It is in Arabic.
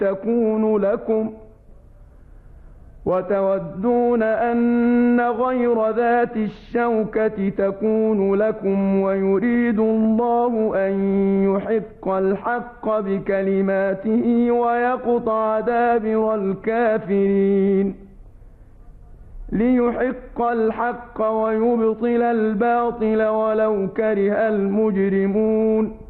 تكون لكم وتودون أن غير ذات الشوكة تكون لكم ويريد الله أن يحق الحق بكلماته ويقطع دابر الكافرين ليحق الحق ويبطل الباطل ولو كره المجرمون